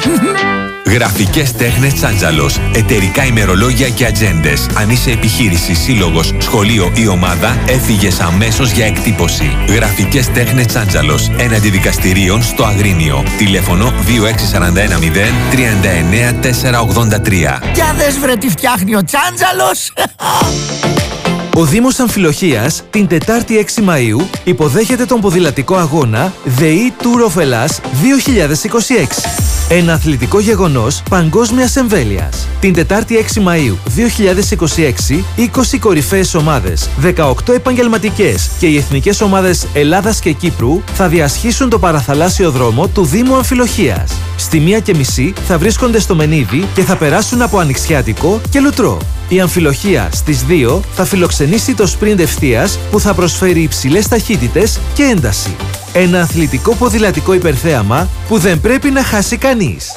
Γραφικές τέχνες Τσάντζαλος. Εταιρικά ημερολόγια και ατζέντες. Αν είσαι επιχείρηση, σύλλογος, σχολείο ή ομάδα, έφυγες αμέσως για εκτύπωση. Γραφικές τέχνες Τσάντζαλος. Έναντι δικαστηρίων στο Αγρίνιο. Τηλέφωνο 26410 39483. Για δες βρε τι φτιάχνει ο Τσάντζαλος. Ο Δήμος Αμφιλοχίας την Τετάρτη 6 Μαΐου υποδέχεται τον ποδηλατικό αγώνα ΔΕΗ Tour of Hellas 2026. Ένα αθλητικό γεγονός παγκόσμιας εμβέλειας. Την Τετάρτη 6 Μαΐου 2026, 20 κορυφαίες ομάδες, 18 επαγγελματικές και οι εθνικές ομάδες Ελλάδας και Κύπρου θα διασχίσουν το παραθαλάσσιο δρόμο του Δήμου Αμφιλοχίας. Στη 1:30 θα βρίσκονται στο Μενίδη και θα περάσουν από Ανοιξιάτικο και Λουτρό. Η Αμφιλοχία στις 2 θα φιλοξενήσει το σπριντ ευθείας που θα προσφέρει υψηλές ταχύτητες και ένταση. Ένα αθλητικό ποδηλατικό υπερθέαμα που δεν πρέπει να χάσει κανείς.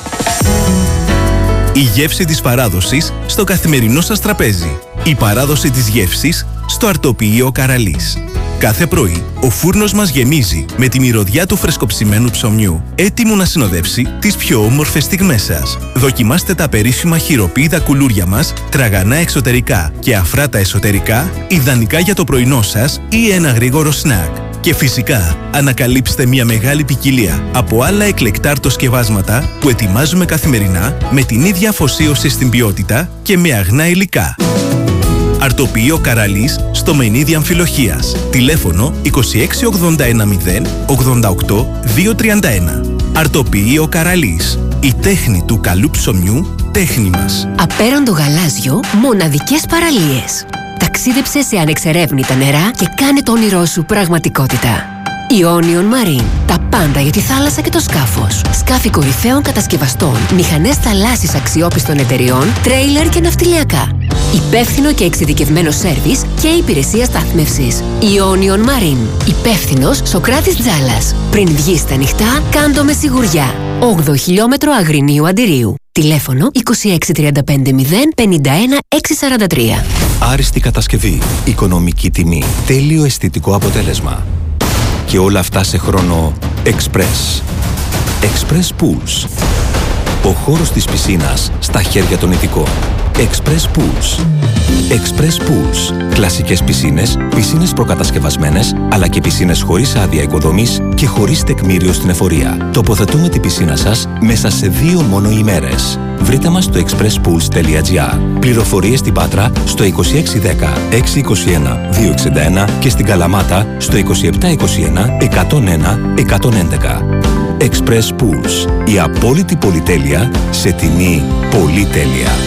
Η γεύση της παράδοσης στο καθημερινό σας τραπέζι. Η παράδοση της γεύσης στο αρτοποιείο Καραλής. Κάθε πρωί, ο φούρνος μας γεμίζει με τη μυρωδιά του φρεσκοψημένου ψωμιού, έτοιμο να συνοδεύσει τις πιο όμορφες στιγμές σας. Δοκιμάστε τα περίφημα χειροποίητα κουλούρια μας, τραγανά εξωτερικά και αφράτα εσωτερικά, ιδανικά για το πρωινό σας ή ένα γρήγορο σνακ. Και φυσικά, ανακαλύψτε μια μεγάλη ποικιλία από άλλα εκλεκτά αρτοσκευάσματα που ετοιμάζουμε καθημερινά με την ίδια αφοσίωση στην ποιότητα και με αγνά υλικά. Αρτοποιείο Καραλής στο Μενίδη Αμφιλοχίας. Τηλέφωνο 26810 88 231. Αρτοποιείο Καραλής. Η τέχνη του καλού ψωμιού, τέχνη μας. Απέραντο γαλάζιο, μοναδικές παραλίες. Ταξίδεψε σε ανεξερεύνητα νερά και κάνε το όνειρό σου πραγματικότητα. Ionion Marine. Τα πάντα για τη θάλασσα και το σκάφος. Σκάφη κορυφαίων κατασκευαστών, μηχανές θαλάσσης αξιόπιστων εταιριών, τρέιλερ και ναυτιλιακά. Υπεύθυνο και εξειδικευμένο σέρβις και υπηρεσία στάθμευσης. Ionion Marine. Υπεύθυνος Σοκράτης Τζάλας. Πριν βγεις στα νυχτά, κάντο με σιγουριά. 8ο χιλιόμετρο Αγρινίου Αντιρίου. Τηλέφωνο 26350 51 643. Άριστη κατασκευή, οικονομική τιμή, τέλειο αισθητικό αποτέλεσμα. Και όλα αυτά σε χρόνο Express. Express Pools. Ο χώρος της πισίνας στα χέρια των ειδικών. Express Pools. Express Pools. Κλασικές πισίνες, πισίνες προκατασκευασμένες, αλλά και πισίνες χωρίς άδεια οικοδομής και χωρίς τεκμήριο στην εφορία. Τοποθετούμε την πισίνα σας μέσα σε 2 μόνο ημέρες. Βρείτε μας στο expresspools.gr. Πληροφορίες στην Πάτρα στο 2610 621 261 και στην Καλαμάτα στο 2721 101 111. Express Pools. Η απόλυτη πολυτέλεια σε τιμή πολύ τέλεια.